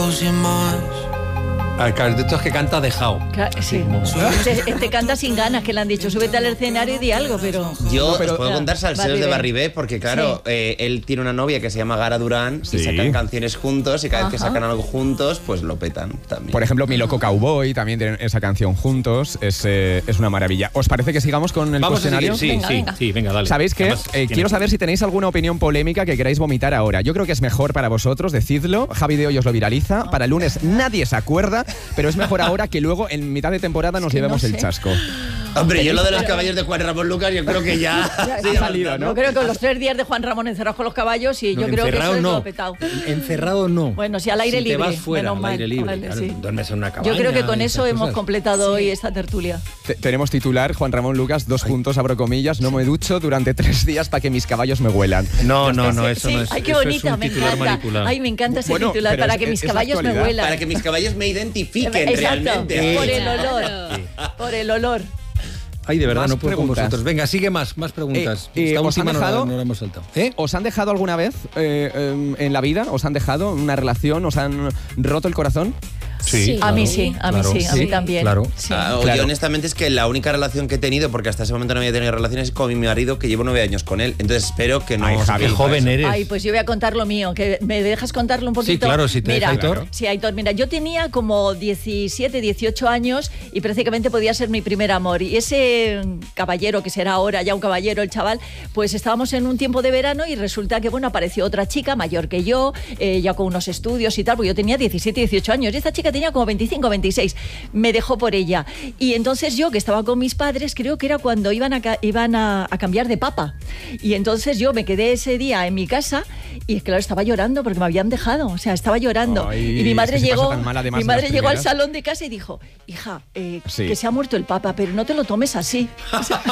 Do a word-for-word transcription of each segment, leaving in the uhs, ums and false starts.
Al carteto es que canta dejado. Sí. Este, este canta sin ganas, que le han dicho, súbete al escenario y di algo, pero... Yo no, pero, os puedo contar salseos de Barribé, porque claro, sí. eh, él tiene una novia que se llama Gara Durán, sí. y sacan canciones juntos, y cada Ajá. vez que sacan algo juntos, pues lo petan también. Por ejemplo, Mi Loco Cowboy, también tienen esa canción juntos, es, eh, es una maravilla. ¿Os parece que sigamos con el Vamos cuestionario? Sí, venga, sí, venga. sí, venga, dale. ¿Sabéis qué? Además, eh, quiero saber si tenéis alguna opinión polémica que queráis vomitar ahora. Yo creo que es mejor para vosotros, decidlo. Javi de Hoy os lo viraliza. Para el lunes nadie se acuerda, pero es mejor ahora que luego en mitad de temporada nos es que llevemos no el chasco. Hombre, yo lo de los caballos de Juan Ramón Lucas, yo creo que ya, ya sí, ha salido, ¿no? Yo creo que con los tres días de Juan Ramón encerrados con los caballos, y no, yo creo que eso es no. lo petado. Encerrado no. Bueno, si al aire si libre. Te vas fuera, al aire libre. Vale, claro, sí. Duermes en una cabaña. Yo creo que con eso hemos cosas. completado sí. hoy esta tertulia. T Tenemos titular, Juan Ramón Lucas, dos Ay. juntos, abro comillas, no me ducho durante tres días para que mis caballos me huelan. No, no, no, eso sí. no es. Ay, qué bonita, me encanta. Manipulado. Ay, me encanta ese bueno, titular, para es, que mis es caballos me huelan. Para que mis caballos me identifiquen Exacto, realmente. por el olor. Sí. Por el olor. Ay, de verdad, más no puedo preguntas. con vosotros. Venga, sigue más, más preguntas. Eh, eh, ¿os han dejado, no la hemos saltado. ¿Eh? ¿Os han dejado alguna vez eh, eh, en la vida? ¿Os han dejado una relación? ¿Os han roto el corazón? Sí, sí. Claro, a mí sí, a mí claro, sí, a mí sí, también. Claro. Sí. Ah, claro. Yo honestamente es que la única relación que he tenido, porque hasta ese momento no había tenido relaciones, con mi marido, que llevo nueve años con él. Entonces espero que no... Ay, Javi, joven eres. Ay, pues yo voy a contar lo mío, que me dejas contarlo un poquito. Sí, claro, si te mira, deja Aitor. Claro. Sí, Aitor, mira, yo tenía como diecisiete, dieciocho años y prácticamente podía ser mi primer amor. Y ese caballero, que será ahora ya un caballero, el chaval, pues estábamos en un tiempo de verano y resulta que, bueno, apareció otra chica mayor que yo, eh, ya con unos estudios y tal, porque yo tenía diecisiete, dieciocho años y esta chica tenía como veinticinco, veintiséis. Me dejó por ella. Y entonces yo, que estaba con mis padres, creo que era cuando iban a, iban a, a cambiar de papa. Y entonces yo me quedé ese día en mi casa y claro, estaba llorando porque me habían dejado. O sea, estaba llorando. Ay, y mi madre es que llegó, mal, mi madre llegó al salón de casa y dijo, hija, eh, sí. que se ha muerto el papa, pero no te lo tomes así. O sea,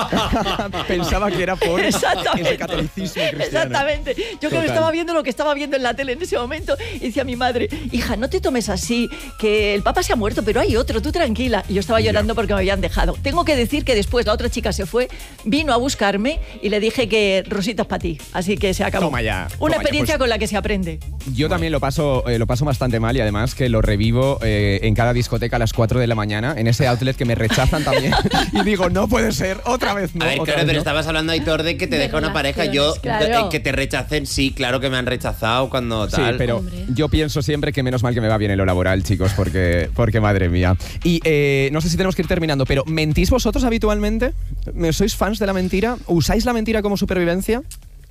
pensaba que era por ese catolicismo cristiano. Exactamente. Yo creo que estaba viendo lo que estaba viendo en la tele en ese momento y decía a mi madre, hija, no te tomes así, que el papa se ha muerto, pero hay otro, tú tranquila. Y yo estaba llorando porque me habían dejado. Tengo que decir que después la otra chica se fue, vino a buscarme y le dije que Rosita es para ti. Así que se acabó. Toma ya, Una toma experiencia ya, pues, con la que se aprende. Yo también lo paso, eh, lo paso bastante mal y además que lo revivo eh, en cada discoteca a las cuatro de la mañana, en ese outlet que me rechazan también. Y digo, no puede ser, otra vez no. A ver, claro, vez pero no. estabas hablando, Aitor, de que te de deja una pareja. Yo, claro. de, que te rechacen, sí, claro que me han rechazado cuando tal. Sí, pero Hombre. yo pienso siempre que menos mal que me va bien en lo laboral, chicos, porque, porque madre mía. Y eh, no sé si tenemos que ir terminando, pero ¿mentís vosotros habitualmente? ¿Sois fans de la mentira? ¿Usáis la mentira como supervivencia?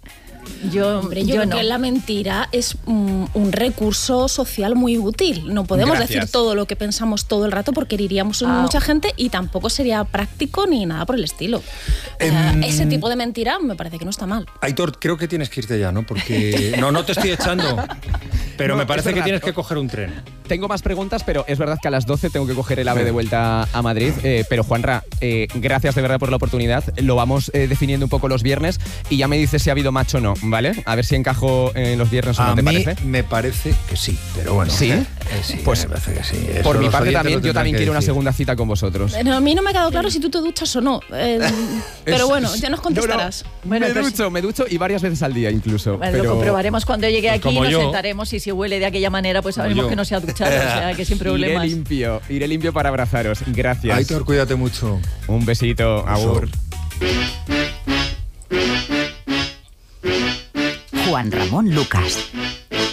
Yo, Hombre, yo, yo creo no. que la mentira es un, un recurso social muy útil. No podemos Gracias. decir todo lo que pensamos todo el rato porque heriríamos a Ah. mucha gente y tampoco sería práctico ni nada por el estilo. Em, Eh, ese tipo de mentira me parece que no está mal. Aitor, creo que tienes que irte ya, ¿no? Porque... No, no te estoy echando, pero No, me parece es que verdad. tienes que coger un tren. Tengo más preguntas, pero es verdad que a las doce tengo que coger el AVE de vuelta a Madrid. Eh, pero Juanra, eh, gracias de verdad por la oportunidad. Lo vamos eh, definiendo un poco los viernes y ya me dices si ha habido match o no, ¿vale? A ver si encajo en los viernes o no, A ¿te mí parece? me parece que sí, pero bueno. ¿Sí? Eh, eh, sí, Pues, me parece que sí. Eso Por mi los parte oyentes también, lo yo tendrán también que quiero una decir. segunda cita con vosotros. Bueno, a mí no me ha quedado claro si tú te duchas o no. Eh, pero bueno, ya nos contestarás. No, no, Bueno, me pues- ducho, me ducho y varias veces al día incluso. Bueno, pero... Lo comprobaremos cuando llegue Pues aquí, como nos yo. sentaremos y si huele de aquella manera, pues sabremos yo. que no se ha duchado, o sea, que sin Iré problemas. limpio, iré limpio para abrazaros. Gracias. Aitor, cuídate mucho. Un besito, agur. Juan Ramón Lucas.